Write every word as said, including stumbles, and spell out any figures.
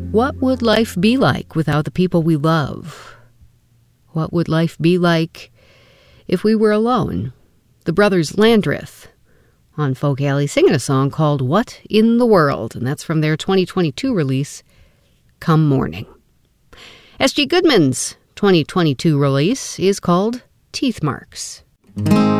What would life be like without the people we love? What would life be like if we were alone? The brothers Landreth on Folk Alley singing a song called What in the World? And that's from their twenty twenty-two release, Come Morning. S G Goodman's twenty twenty-two release is called Teeth Marks.